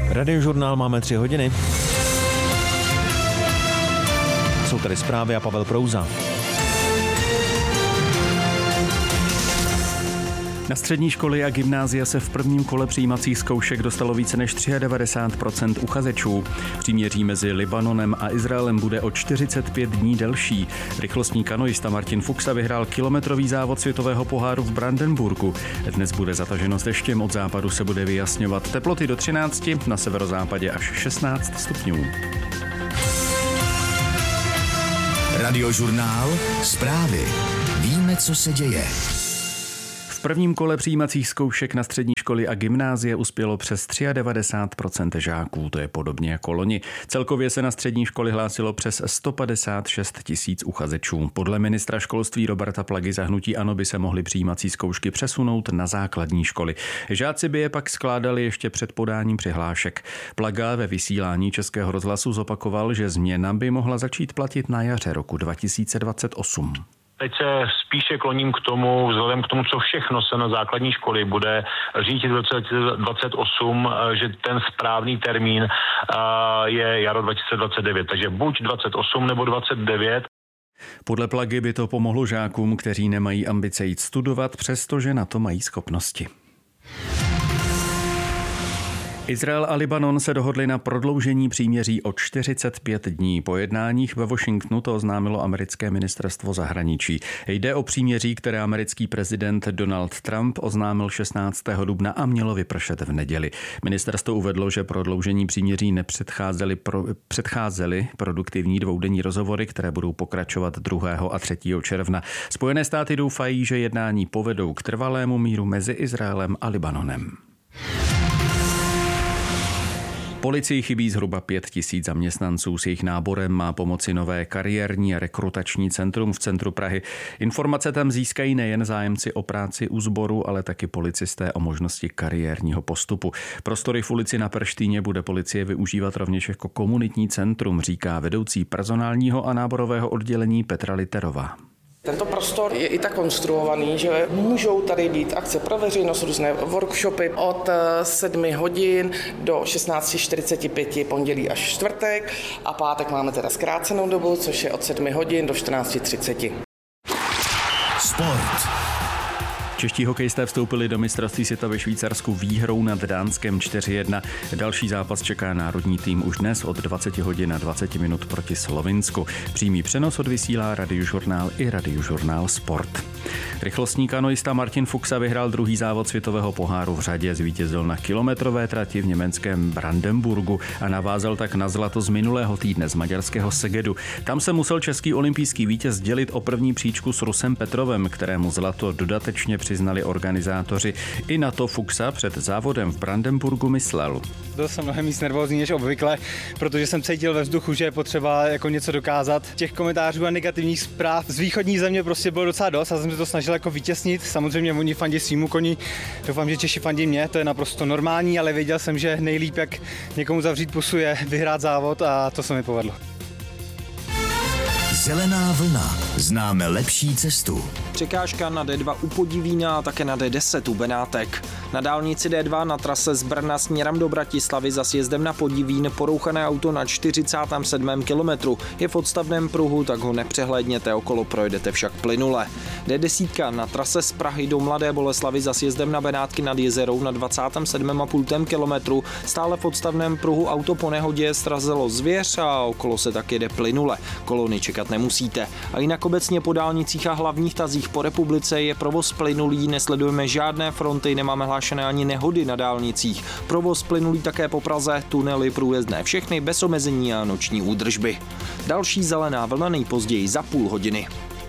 Radiožurnál máme 3 hodiny. Jsou tady zprávy a Pavel Prouza. Na střední školy a gymnázia se v prvním kole přijímacích zkoušek dostalo více než 93% uchazečů. Příměří mezi Libanonem a Izraelem bude o 45 dní delší. Rychlostní kanoista Martin Fuxa vyhrál kilometrový závod světového poháru v Brandenburgu. Dnes bude zataženo s deštěm, od západu se bude vyjasňovat. Teploty do 13, na severozápadě až 16 stupňů. Radiožurnál, zprávy. Víme, co se děje. V prvním kole přijímacích zkoušek na střední školy a gymnázie uspělo přes 93% žáků, to je podobně jako loni. Celkově se na střední školy hlásilo přes 156 000 uchazečů. Podle ministra školství Roberta Plagy za hnutí ANO by se mohly přijímací zkoušky přesunout na základní školy. Žáci by je pak skládali ještě před podáním přihlášek. Plaga ve vysílání Českého rozhlasu zopakoval, že změna by mohla začít platit na jaře roku 2028. Teď se spíše kloním k tomu, vzhledem k tomu, co všechno se na základní školy bude řídit v roce 2028, že ten správný termín je jaro 2029. Takže buď 28 nebo 29. Podle Plagy by to pomohlo žákům, kteří nemají ambice jít studovat, přestože na to mají schopnosti. Izrael a Libanon se dohodli na prodloužení příměří o 45 dní. Po jednáních ve Washingtonu to oznámilo americké ministerstvo zahraničí. Jde o příměří, které americký prezident Donald Trump oznámil 16. dubna a mělo vypršet v neděli. Ministerstvo uvedlo, že prodloužení příměří předcházely produktivní dvoudenní rozhovory, které budou pokračovat 2. a 3. června. Spojené státy doufají, že jednání povedou k trvalému míru mezi Izraelem a Libanonem. Policii chybí zhruba 5 000 zaměstnanců. S jejich náborem má pomoci nové kariérní a rekrutační centrum v centru Prahy. Informace tam získají nejen zájemci o práci u sboru, ale taky policisté o možnosti kariérního postupu. Prostory v ulici na Perštýně bude policie využívat rovněž jako komunitní centrum, říká vedoucí personálního a náborového oddělení Petra Literová. Tento prostor je i tak konstruovaný, že můžou tady být akce pro veřejnost, různé workshopy od 7 hodin do 16:45 pondělí až čtvrtek a pátek máme teda zkrácenou dobu, což je od 7 hodin do 14:30. Sport. Čeští hokejisté vstoupili do mistrovství světa ve Švýcarsku výhrou nad Dánskem 4-1. Další zápas čeká národní tým už dnes od 20 hodin a 20 minut proti Slovinsku. Přímý přenos odvysílá Radiožurnál i Radiožurnál Sport. Rychlostní kanoista Martin Fuxa vyhrál druhý závod světového poháru v řadě, zvítězil na kilometrové trati v německém Brandenburgu a navázal tak na zlato z minulého týdne z maďarského Segedu. Tam se musel český olympijský vítěz dělit o první příčku s Rusem Petrovem, kterému zlato dodatečně přiznali organizátoři. I na to Fuxa před závodem v Brandenburgu myslel. Byl jsem mnohem víc nervózní než obvykle, protože jsem cítil ve vzduchu, že je potřeba jako něco dokázat. Těch komentářů a negativních zpráv z východní země prostě bylo docela dost a jsem se to snažil jako vytěsnit. Samozřejmě oni fandí svýmu koni, doufám, že Češi fandí mě, to je naprosto normální, ale věděl jsem, že nejlíp, jak někomu zavřít pusu, je vyhrát závod a to se mi povedlo. Zelená vlna. Známe lepší cestu. Překážka na D2 u Podivína a také na D10 u Benátek. Na dálnici D2 na trase z Brna směrem do Bratislavy za sjezdem na Podivín porouchané auto na 47. kilometru. Je v odstavném pruhu, tak ho nepřehlédněte, okolo projedete však plynule. D10 na trase z Prahy do Mladé Boleslavi za sjezdem na Benátky nad Jezerou na 27,5 kilometru. Stále v odstavném pruhu auto po nehodě srazilo zvěř a okolo se tak jede plynule. Kolony čekat nemusíte. A jinak obecně po dálnicích a hlavních tazích po republice je provoz plynulý, nesledujeme žádné fronty, nemáme hlášené ani nehody na dálnicích. Provoz plynulý také po Praze, tunely průjezdné všechny bez omezení a noční údržby. Další zelená vlna nejpozději za půl hodiny.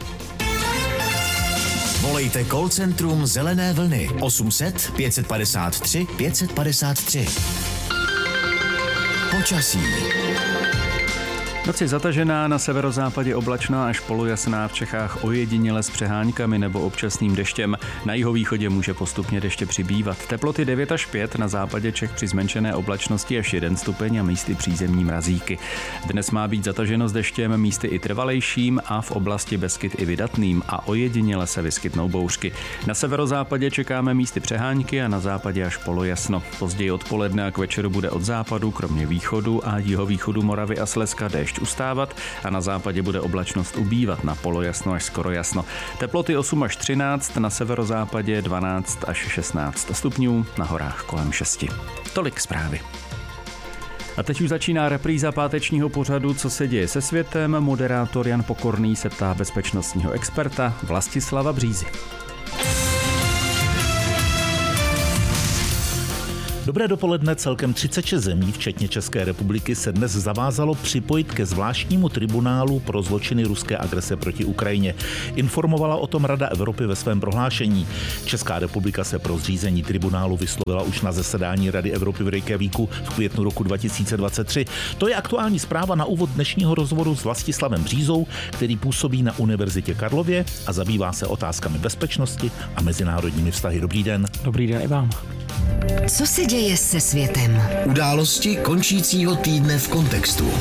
Volejte call centrum Zelené vlny 800 553 553. Počasí. Noc je zatažená, na severozápadě oblačná až polojasná, v Čechách ojediněle s přeháňkami nebo občasným deštěm. Na jihovýchodě může postupně deště přibývat. Teploty 9 až 5, na západě Čech při zmenšené oblačnosti až 1 stupeň a místy přízemní mrazíky. Dnes má být zataženo s deštěm, místy i trvalejším a v oblasti Beskyt i vydatným a ojediněle se vyskytnou bouřky. Na severozápadě čekáme místy přeháňky a na západě až polojasno. Později odpoledne a k večeru bude od západu, kromě východu a jihovýchodu Moravy a Slezska déšť ustávat a na západě bude oblačnost ubývat, na polojasno až skoro jasno. Teploty 8 až 13, na severozápadě 12 až 16 stupňů, na horách kolem 6. Tolik zprávy. A teď už začíná repríza pátečního pořadu Co se děje se světem. Moderátor Jan Pokorný se ptá bezpečnostního experta Vlastislava Břízy. Dobré dopoledne, celkem 36 zemí, včetně České republiky, se dnes zavázalo připojit ke zvláštnímu tribunálu pro zločiny ruské agrese proti Ukrajině. Informovala o tom Rada Evropy ve svém prohlášení. Česká republika se pro zřízení tribunálu vyslovila už na zasedání Rady Evropy v Reykjavíku v květnu roku 2023. To je aktuální zpráva na úvod dnešního rozhovoru s Vlastislavem Břízou, který působí na Univerzitě Karlově a zabývá se otázkami bezpečnosti a mezinárodními vztahy. Dobrý den. Dobrý den i vám. Co se děje se světem? Události končícího týdne v kontextu.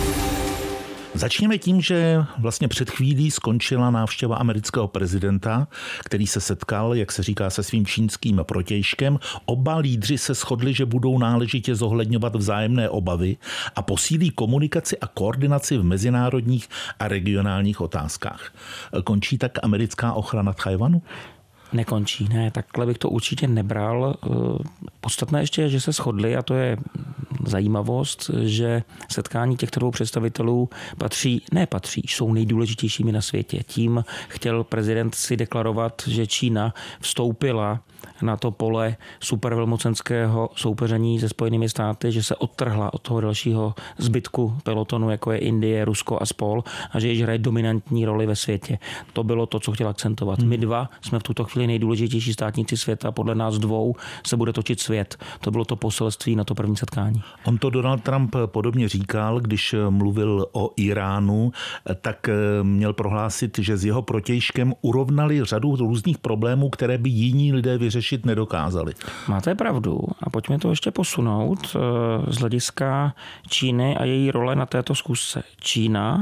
Začněme tím, že vlastně před chvílí skončila návštěva amerického prezidenta, který se setkal, jak se říká, se svým čínským protějškem. Oba lídři se shodli, že budou náležitě zohledňovat vzájemné obavy a posílí komunikaci a koordinaci v mezinárodních a regionálních otázkách. Končí tak americká ochrana Tchaj-wanu? Nekončí, ne, takhle bych to určitě nebral. Podstatné ještě je, že se shodli, a to je zajímavost, že setkání těchto dvou představitelů jsou nejdůležitějšími na světě. Tím chtěl prezident si deklarovat, že Čína vstoupila na to pole supervelmocenského soupeření se Spojenými státy, že se odtrhla od toho dalšího zbytku pelotonu, jako je Indie, Rusko a spol, a že již hraje dominantní roli ve světě. To bylo to, co chtěl akcentovat. My dva jsme v tuto chvíli nejdůležitější státníci světa, podle nás dvou se bude točit svět. To bylo to poselství na to první setkání. On to Donald Trump podobně říkal, když mluvil o Iránu, tak měl prohlásit, že s jeho protějškem urovnali řadu různých problémů, které by jiní lidé vyřešit nedokázali. Máte pravdu a pojďme to ještě posunout z hlediska Číny a její role na této schůzce. Čína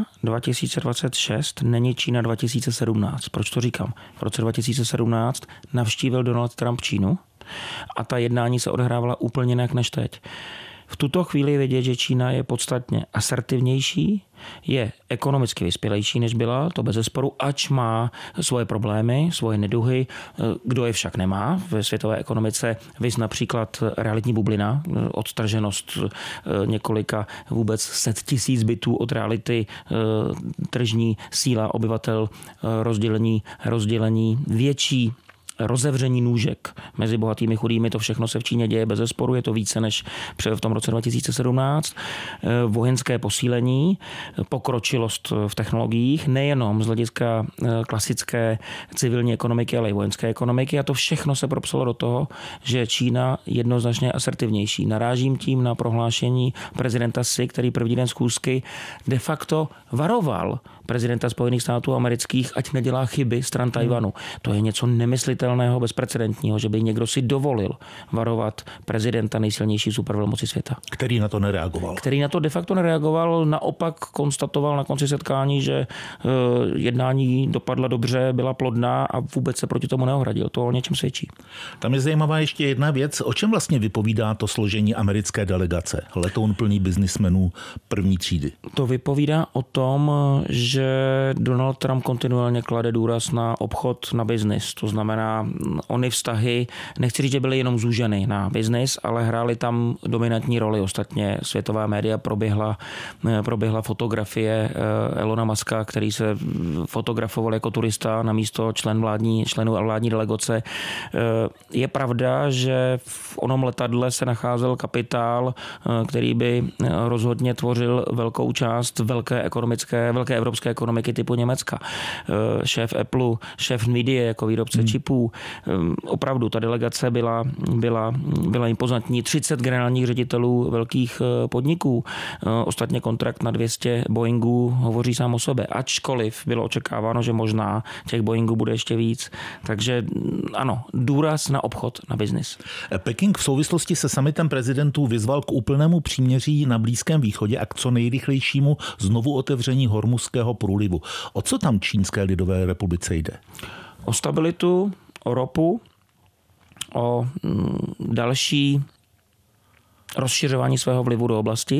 2026 není Čína 2017. Proč to říkám? V roce 2017 navštívil Donald Trump Čínu a ta jednání se odehrávala úplně jinak než teď. V tuto chvíli je vidět, že Čína je podstatně asertivnější, je ekonomicky vyspělejší, než byla, to bezesporu, ač má svoje problémy, svoje neduhy, kdo je však nemá ve světové ekonomice, viz například realitní bublina, odtrženost několika vůbec 100 000 bytů od reality, tržní síla obyvatel, rozdělení větší rozevření nůžek mezi bohatými chudými, to všechno se v Číně děje bezesporu, je to více než v tom roce 2017. Vojenské posílení, pokročilost v technologiích, nejenom z hlediska klasické civilní ekonomiky, ale i vojenské ekonomiky, a to všechno se propsalo do toho, že Čína jednoznačně asertivnější. Narážím tím na prohlášení prezidenta Xi, který první den schůzky de facto varoval prezidenta Spojených států amerických, ať nedělá chyby stran Tajvanu. To je něco nemyslitelného, bezprecedentního, že by někdo si dovolil varovat prezidenta nejsilnější supervelmoci světa. Který na to nereagoval. Který na to de facto nereagoval, naopak konstatoval na konci setkání, že jednání dopadla dobře, byla plodná a vůbec se proti tomu neohradil. To o něčem svědčí. Tam je zajímavá ještě jedna věc. O čem vlastně vypovídá to složení americké delegace? Letoun plný biznismenů první třídy. To vypovídá o tom, že Donald Trump kontinuálně klade důraz na obchod, na biznis. To znamená, ony vztahy, nechci říct, že byly jenom zúženy na biznis, ale hrály tam dominantní roli. Ostatně světová média proběhla fotografie Elona Muska, který se fotografoval jako turista na místo členů vládní delegace. Je pravda, že v onom letadle se nacházel kapitál, který by rozhodně tvořil velkou část velké evropské ekonomiky typu Německa. Šéf Apple, šéf Nvidia jako výrobce čipů, podniků. Opravdu ta delegace byla impozantní. 30 generálních ředitelů velkých podniků. Ostatně kontrakt na 200 Boeingů hovoří sám o sobě. Ačkoliv bylo očekáváno, že možná těch Boeingů bude ještě víc. Takže ano, důraz na obchod, na biznis. Peking v souvislosti se summitem prezidentů vyzval k úplnému příměří na Blízkém východě a k co nejrychlejšímu znovu otevření Hormuzského průlivu. O co tam Čínské lidové republice jde? O stabilitu, o ropu, o další rozšiřování svého vlivu do oblasti.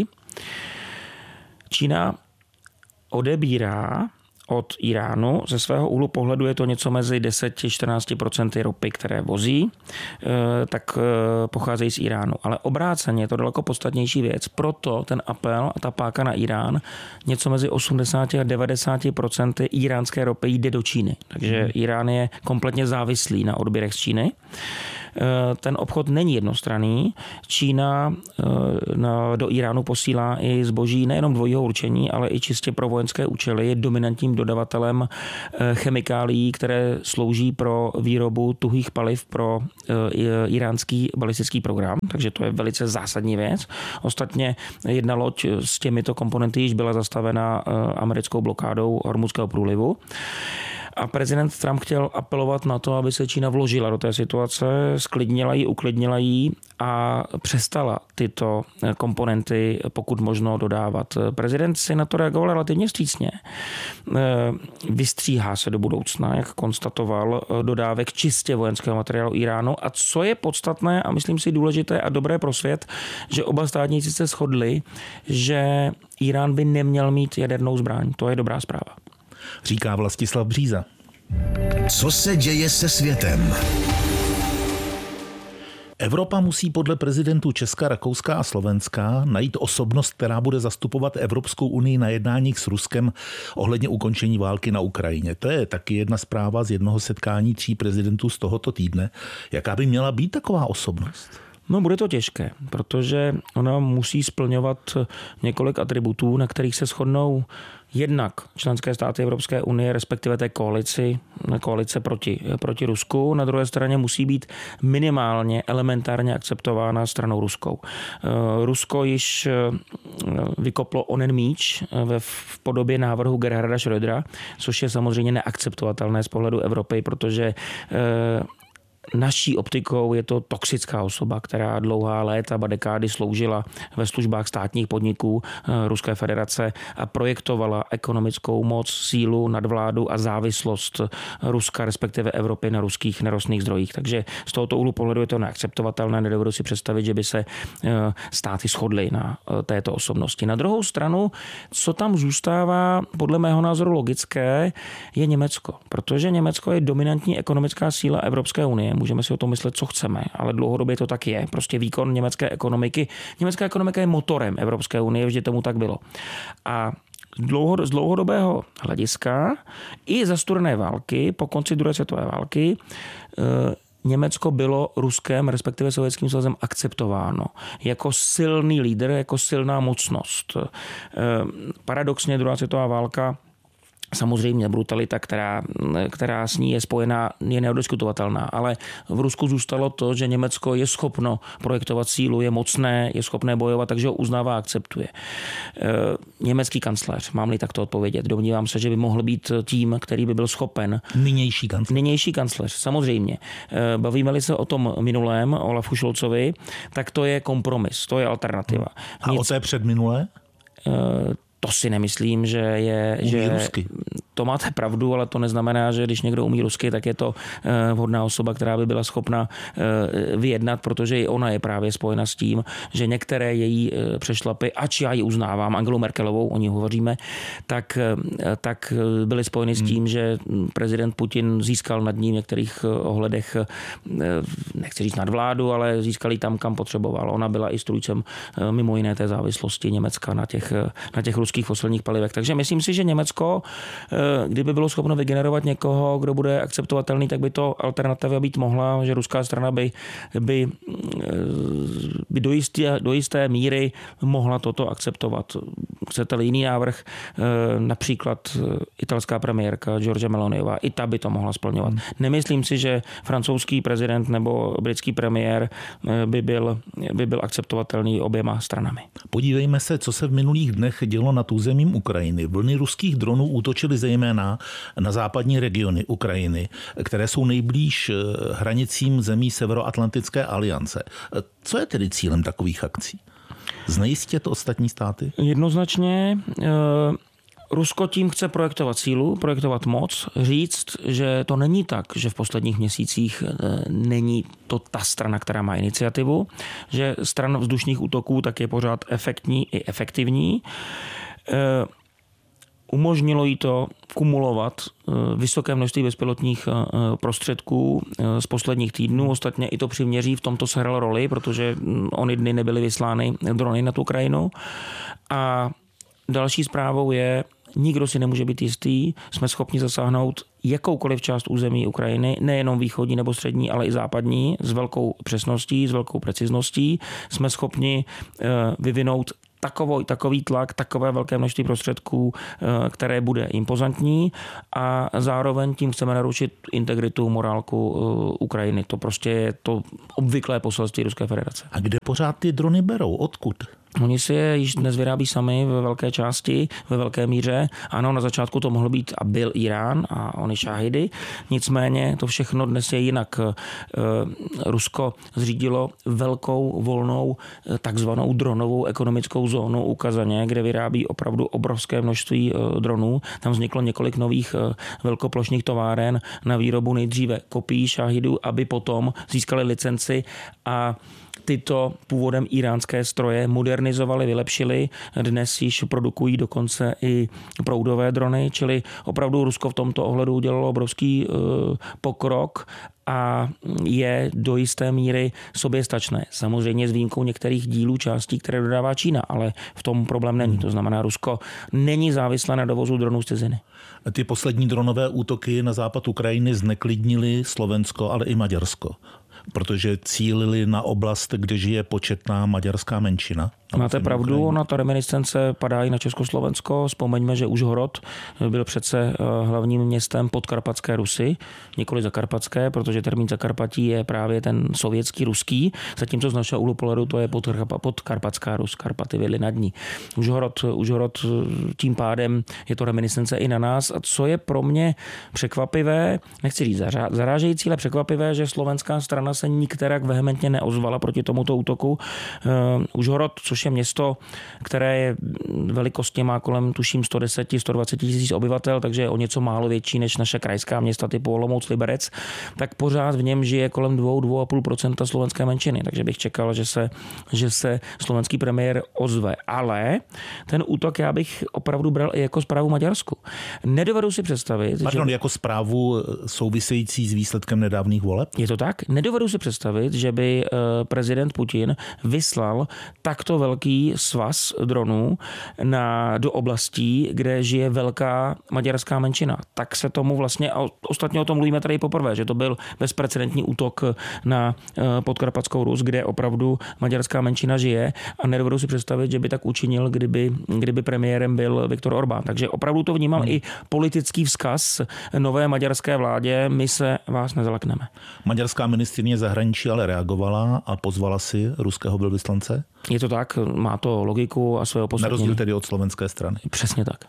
Čína odebírá od Iránu. Ze svého úhlu pohledu je to něco mezi 10-14% ropy, které vozí, tak pocházejí z Iránu. Ale obráceně je to daleko podstatnější věc. Proto ten apel a ta páka na Irán, něco mezi 80-90% iránské ropy jde do Číny. Takže Irán je kompletně závislý na odběrech z Číny. Ten obchod není jednostranný. Čína do Iránu posílá i zboží nejenom dvojího určení, ale i čistě pro vojenské účely. Je dominantním dodavatelem chemikálií, které slouží pro výrobu tuhých paliv pro iránský balistický program. Takže to je velice zásadní věc. Ostatně jedna loď s těmito komponenty již byla zastavena americkou blokádou Hormuzského průlivu. A prezident Trump chtěl apelovat na to, aby se Čína vložila do té situace, sklidnila ji, uklidnila ji a přestala tyto komponenty pokud možno dodávat. Prezident si na to reagoval relativně vstřícně. Vystříhá se do budoucna, jak konstatoval, dodávek čistě vojenského materiálu Iránu. A co je podstatné a myslím si důležité a dobré pro svět, že oba státníci se shodli, že Irán by neměl mít jadernou zbraň. To je dobrá zpráva. Říká Vlastislav Bříza. Co se děje se světem? Evropa musí podle prezidentů Česka, Rakouska a Slovenska najít osobnost, která bude zastupovat Evropskou unii na jednáních s Ruskem ohledně ukončení války na Ukrajině. To je taky jedna zpráva z jednoho setkání 3 prezidentů z tohoto týdne. Jaká by měla být taková osobnost? No, bude to těžké, protože ona musí splňovat několik atributů, na kterých se shodnou jednak členské státy Evropské unie, respektive té koalice proti Rusku. Na druhé straně musí být minimálně, elementárně akceptována stranou ruskou. Rusko již vykoplo onen míč v podobě návrhu Gerharda Schrödera, což je samozřejmě neakceptovatelné z pohledu Evropy, protože naší optikou je to toxická osoba, která dlouhá léta, dekády sloužila ve službách státních podniků Ruské federace a projektovala ekonomickou moc, sílu, nadvládu a závislost Ruska, respektive Evropy na ruských nerostných zdrojích. Takže z tohoto úhlu pohledu je to neakceptovatelné. Nedovedu si představit, že by se státy shodly na této osobnosti. Na druhou stranu, co tam zůstává podle mého názoru logické, je Německo. Protože Německo je dominantní ekonomická síla Evropské unie. Můžeme si o tom myslet, co chceme, ale dlouhodobě to tak je. Prostě výkon německé ekonomiky. Německá ekonomika je motorem Evropské unie, vždy tomu tak bylo. A z dlouhodobého hlediska i za studené války, po konci druhé světové války, Německo bylo Ruskem, respektive Sovětským svazem akceptováno jako silný lídr, jako silná mocnost. Paradoxně druhá světová válka, samozřejmě brutalita, která s ní je spojená, je neodiskutovatelná, ale v Rusku zůstalo to, že Německo je schopno projektovat sílu, je mocné, je schopné bojovat, takže ho uznává a akceptuje. Německý kancléř, mám-li takto odpovědět, domnívám se, že by mohl být tím, který by byl schopen. Nynější kancléř, samozřejmě. Bavíme-li se o tom minulém, o Olafu Scholzovi, tak to je kompromis, to je alternativa. A o té předminulé? To si nemyslím, že je... Umí rusky. To máte pravdu, ale to neznamená, že když někdo umí rusky, tak je to vhodná osoba, která by byla schopna vyjednat, protože i ona je právě spojena s tím, že některé její přešlapy, ač já ji uznávám, Angelu Merkelovou, o ní hovoříme, tak byly spojeny s tím, že prezident Putin získal nad ním v některých ohledech, nechci říct nadvládu, ale získal ji tam, kam potřeboval. Ona byla i strůjcem mimo jiné té závislosti Německa na těch ruských fosilních palivech. Takže myslím si, že Německo, kdyby bylo schopno vygenerovat někoho, kdo bude akceptovatelný, tak by to alternativa být mohla, že ruská strana by do jisté míry mohla toto akceptovat. chcete-li jiný návrh, například italská premiérka Giorgia Meloniová, i ta by to mohla splňovat. Nemyslím si, že francouzský prezident nebo britský premiér by byl akceptovatelný oběma stranami. Podívejme se, co se v minulých dnech dělo nad územím Ukrajiny. Vlny ruských dronů útočily zejména na západní regiony Ukrajiny, které jsou nejblíž hranicím zemí Severoatlantické aliance. Co je tedy cílem takových akcí? Znejistit to ostatní státy? Jednoznačně Rusko tím chce projektovat sílu, projektovat moc, říct, že to není tak, že v posledních měsících není to ta strana, která má iniciativu, že stran vzdušných útoků tak je pořád efektní i efektivní. Umožnilo jí to kumulovat vysoké množství bezpilotních prostředků z posledních týdnů. Ostatně i to příměří v tomto sehrálo roli, protože ony dny nebyly vyslány drony na tu Ukrajinu. A další zprávou je, nikdo si nemůže být jistý, jsme schopni zasáhnout jakoukoliv část území Ukrajiny, nejenom východní nebo střední, ale i západní, s velkou přesností, s velkou precizností. Jsme schopni vyvinout takový tlak, takové velké množství prostředků, které bude impozantní a zároveň tím chceme narušit integritu, morálku Ukrajiny. To prostě je to obvyklé poselství Ruské federace. A kde pořád ty drony berou? Odkud? Oni si je již dnes vyrábí sami ve velké části, ve velké míře. Ano, na začátku to mohl být a byl Irán a oni šáhidy. Nicméně to všechno dnes je jinak. Rusko zřídilo velkou volnou takzvanou dronovou ekonomickou zónu u Kazaně, kde vyrábí opravdu obrovské množství dronů. Tam vzniklo několik nových velkoplošných továren na výrobu nejdříve kopií šáhidů, aby potom získali licenci a tyto původem iránské stroje modernizovali, vylepšili. Dnes již produkují dokonce i proudové drony, čili opravdu Rusko v tomto ohledu udělalo obrovský pokrok a je do jisté míry soběstačné. Samozřejmě s výjimkou některých dílů částí, které dodává Čína, ale v tom problém není. To znamená, Rusko není závislé na dovozu dronů z ciziny. Ty poslední dronové útoky na západ Ukrajiny zneklidnily Slovensko, ale i Maďarsko, protože cílili na oblast, kde žije početná maďarská menšina. Máte pravdu, ona ta reminiscence padá i na Československo. Vzpomeňme, že Užhorod byl přece hlavním městem podkarpatské Rusy, nikoli zakarpatské, protože termín Zakarpatí je právě ten sovětský, ruský, zatímco z našeho úhlu pohledu to je podkarpatská Rus, Karpaty vedly nad ní. Užhorod tím pádem je to reminiscence i na nás. A co je pro mě překvapivé, nechci říct zarážející, ale překvapivé, že slovenská strana se nikterak vehementně neozvala proti tomuto útoku. Užhorod, což je město, které je velikostně má kolem, tuším, 110-120 tisíc obyvatel, takže je o něco málo větší než naše krajská města typu Olomouc, Liberec, tak pořád v něm žije kolem 2,5% slovenské menšiny, takže bych čekal, že se slovenský premiér ozve. Ale ten útok já bych opravdu bral i jako zprávu Maďarsku. Nedovedu si představit, jako zprávu související s výsledkem nedávných voleb? Je to tak? Nedovedu si představit, že by prezident Putin vyslal takto velký svaz dronů do oblastí, kde žije velká maďarská menšina. Tak se tomu vlastně, a ostatně o tom mluvíme tady poprvé, že to byl bezprecedentní útok na podkarpatskou Rus, kde opravdu maďarská menšina žije a nedovedu si představit, že by tak učinil, kdyby premiérem byl Viktor Orbán. Takže opravdu to vnímám i politický vzkaz nové maďarské vládě, my se vás nezalekneme. Maďarská ministryně zahraničí ale reagovala a pozvala si ruského velvyslance? Je to tak, má to logiku a své opodstatnění. Na rozdíl tedy od slovenské strany. Přesně tak.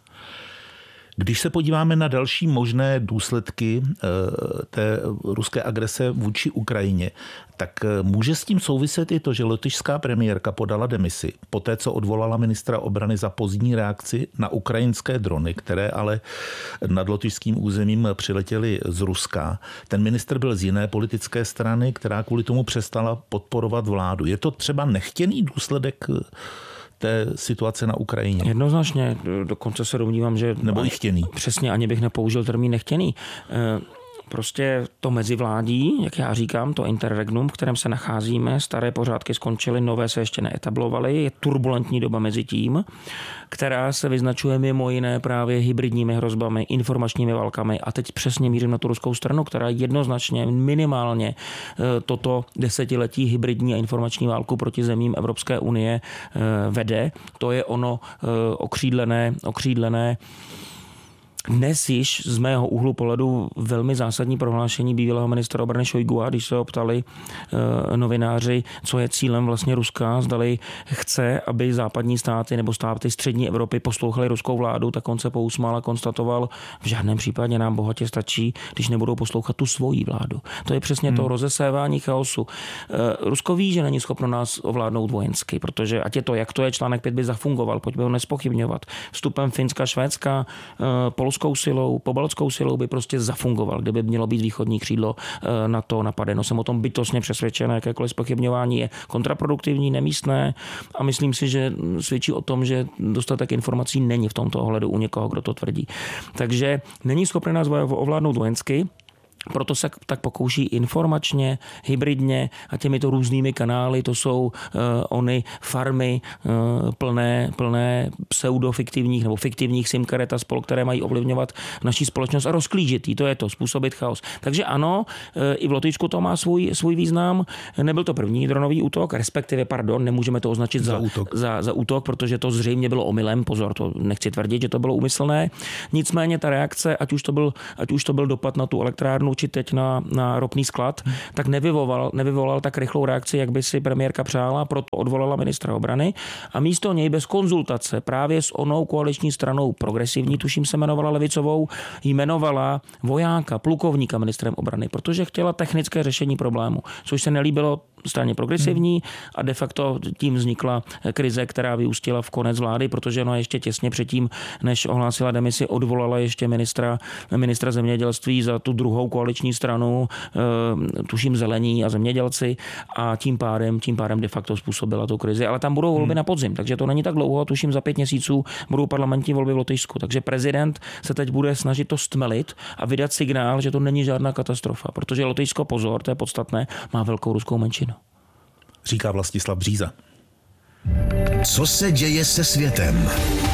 Když se podíváme na další možné důsledky té ruské agrese vůči Ukrajině, tak může s tím souviset i to, že lotyšská premiérka podala demisi poté, co odvolala ministra obrany za pozdní reakci na ukrajinské drony, které ale nad lotyšským územím přiletěly z Ruska. Ten ministr byl z jiné politické strany, která kvůli tomu přestala podporovat vládu. Je to třeba nechtěný důsledek té situace na Ukrajině? Jednoznačně, dokonce se domnívám, že... Nebo i chtěný. Přesně, ani bych nepoužil termín nechtěný. prostě to mezivládí, jak já říkám, to interregnum, v kterém se nacházíme, staré pořádky skončily, nové se ještě neetablovaly, je turbulentní doba mezi tím, která se vyznačuje mimo jiné právě hybridními hrozbami, informačními válkami a teď přesně mířím na tu ruskou stranu, která jednoznačně minimálně toto desetiletí hybridní a informační válku proti zemím Evropské unie vede. To je ono okřídlené dnes již z mého úhlu pohledu velmi zásadní prohlášení bývalého ministra obrany Šojgua, když se ho ptali novináři, co je cílem vlastně Ruska, zdali chce, aby západní státy nebo státy střední Evropy poslouchali ruskou vládu, tak on se pousmál a konstatoval, v žádném případě nám bohatě stačí, když nebudou poslouchat tu svoji vládu. To je přesně to rozesévání chaosu. Rusko ví, že není schopno nás ovládnout vojensky, protože ať je to, jak to je, článek 5 by zafungoval, pojďme ho nespochybňovat. Vstupem Finska, Švédska, polskou silou, pobaltskou silou by prostě zafungoval, kdyby mělo být východní křídlo NATO napadeno. Jsem o tom bytostně přesvědčen, jakékoliv zpochybňování je kontraproduktivní, nemístné a myslím si, že svědčí o tom, že dostatek informací není v tomto ohledu u někoho, kdo to tvrdí. Takže není schopný nás ovládnout vojensky, proto se tak pokouší informačně, hybridně a těmito různými kanály, to jsou ony farmy plné pseudofiktivních nebo fiktivních SIM karet a spol, které mají ovlivňovat naší společnost a rozklížit jí, to je to, způsobit chaos. Takže ano, i v Lotyšsku to má svůj význam. Nebyl to první dronový útok, respektive, nemůžeme to označit za útok, protože to zřejmě bylo omylem, pozor, to nechci tvrdit, že to bylo úmyslné. Nicméně ta reakce, ať už to byl dopad na tu elektrárnu, či teď na ropný sklad, tak nevyvolal tak rychlou reakci, jak by si premiérka přála, proto odvolala ministra obrany a místo něj bez konzultace právě s onou koaliční stranou progresivní, tuším se jmenovala levicovou, jmenovala vojáka, plukovníka ministrem obrany, protože chtěla technické řešení problému, což se nelíbilo straně progresivní a de facto tím vznikla krize, která vyústila v konec vlády, protože ona ještě těsně předtím, než ohlásila demisi, odvolala ještě ministra zemědělství za tu druhou koaliční stranu, tuším Zelení a zemědělci a tím pádem de facto způsobila tu krizi. Ale tam budou volby na podzim, takže to není tak dlouho, tuším za 5 měsíců budou parlamentní volby v Lotyšsku. Takže prezident se teď bude snažit to stmelit a vydat signál, že to není žádná katastrofa, protože Lotyšsko, pozor, to je podstatné, má velkou ruskou menšinu. Říká Vlastislav Bříza. Co se děje se světem?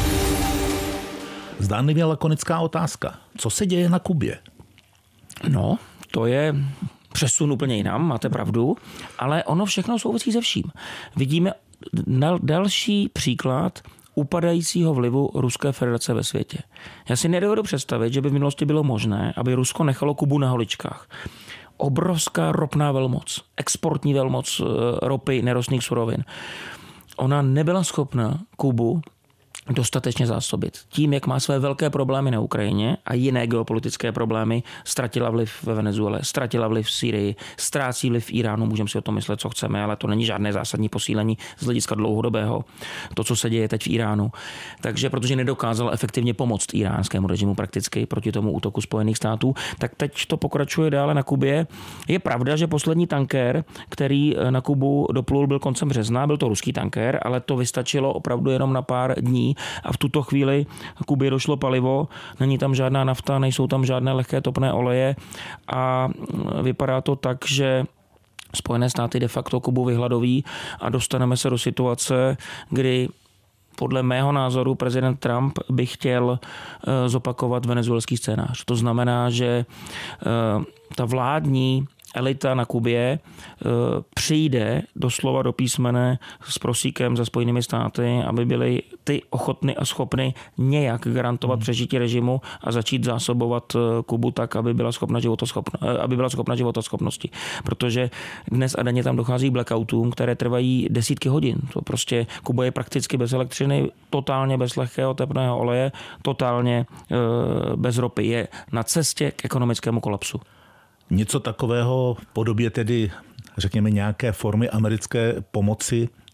Zdánlivě lakonická otázka. Co se děje na Kubě? No, to je přesun úplně jinam, máte pravdu, ale ono všechno souvisí se vším. Vidíme další příklad upadajícího vlivu Ruské federace ve světě. Já si nedovedu představit, že by v minulosti bylo možné, aby Rusko nechalo Kubu na holičkách. Obrovská ropná velmoc, exportní velmoc ropy, nerostných surovin. Ona nebyla schopna Kubu dostatečně zásobit. Tím, jak má své velké problémy na Ukrajině a jiné geopolitické problémy, ztratila vliv ve Venezuele, ztratila vliv v Sýrii, ztrácí vliv v Iránu, můžeme si o tom myslet, co chceme, ale to není žádné zásadní posílení z hlediska dlouhodobého, to, co se děje teď v Iránu. Takže protože nedokázal efektivně pomoct iránskému režimu prakticky proti tomu útoku Spojených států, tak teď to pokračuje dále na Kubě. Je pravda, že poslední tanker, který na Kubu doplul, byl koncem března, byl to ruský tanker, ale to vystačilo opravdu jenom na pár dní a v tuto chvíli Kubě došlo palivo, není tam žádná nafta, nejsou tam žádné lehké topné oleje a vypadá to tak, že Spojené státy de facto Kubu vyhladoví a dostaneme se do situace, kdy podle mého názoru prezident Trump by chtěl zopakovat venezuelský scénář. To znamená, že ta vládní elita na Kubě přijde doslova do písmene s prosíkem za Spojenými státy, aby byly ty ochotny a schopny nějak garantovat přežití režimu a začít zásobovat Kubu tak, aby byla schopna životaschopnosti. Protože dnes a denně tam dochází blackoutům, které trvají desítky hodin. To prostě Kuba je prakticky bez elektřiny, totálně bez lehkého tepného oleje, totálně bez ropy. Je na cestě k ekonomickému kolapsu. Něco takového v podobě tedy, řekněme, nějaké formy americké pomoci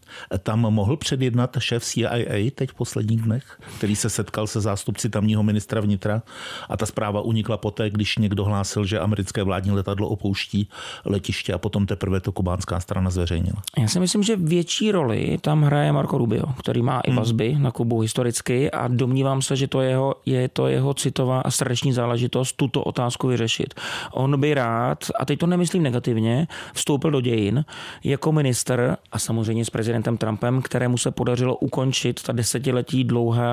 Tam mohl předjednat šéf CIA teď v posledních dnech, který se setkal se zástupci tamního ministra vnitra a ta zpráva unikla poté, když někdo hlásil, že americké vládní letadlo opouští letiště a potom teprve to kubánská strana zveřejnila. Já si myslím, že větší roli tam hraje Marco Rubio, který má i vazby na Kubu historicky a domnívám se, že je to jeho citová a srdeční záležitost tuto otázku vyřešit. On by rád, a teď to nemyslím negativně, vstoupil do dějin jako ministr a samozřejmě s prezidentem Trumpem, kterému se podařilo ukončit ta desetiletí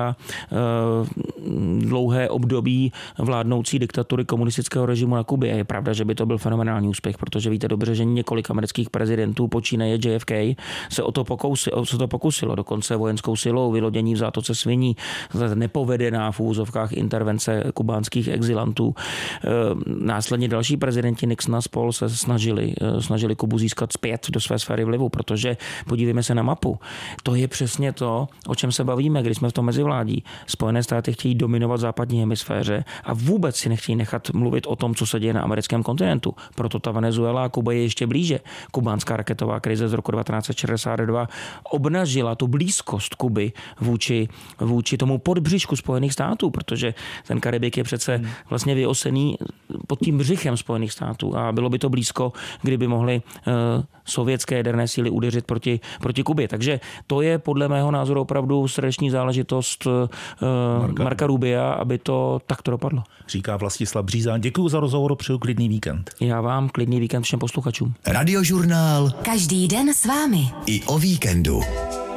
dlouhé období vládnoucí diktatury komunistického režimu na Kubě. Je pravda, že by to byl fenomenální úspěch, protože víte dobře, že několik amerických prezidentů, počínaje JFK, se o to pokusilo, dokonce vojenskou silou, vylodění v zátoce Sviní, nepovedená v úvozovkách intervence kubánských exilantů. Následně další prezidenti Nixon a spol se snažili Kubu získat zpět do své sféry vlivu, protože podívejme se na mapu. To je přesně to, o čem se bavíme, když jsme v tom mezivládí. Spojené státy chtějí dominovat v západní hemisféře a vůbec si nechtějí nechat mluvit o tom, co se děje na americkém kontinentu. Proto ta Venezuela a Kuba je ještě blíže. Kubánská raketová krize z roku 1962 obnažila tu blízkost Kuby vůči tomu podbřišku Spojených států, protože ten Karibik je přece vlastně vyosený pod tím břichem Spojených států a bylo by to blízko, kdyby mohly sovětské jaderné síly udeřit proti Kubě. Takže to je podle mého názoru opravdu srdeční záležitost Marca Rubia, aby to takto dopadlo. Říká Vlastislav Bříza. Děkuji za rozhovor, přeju klidný víkend. Já vám klidný víkend všem posluchačům. Radiožurnál. Každý den s vámi. I o víkendu.